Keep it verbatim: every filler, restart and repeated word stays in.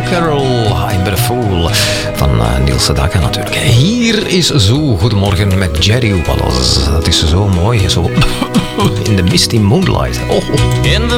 Carol, I'm but a fool. Van uh, Niels Sedaka natuurlijk. Hier is Zo Goedemorgen met Jerry Wallace. Dat is zo mooi, zo in the misty moonlight. Oh. In the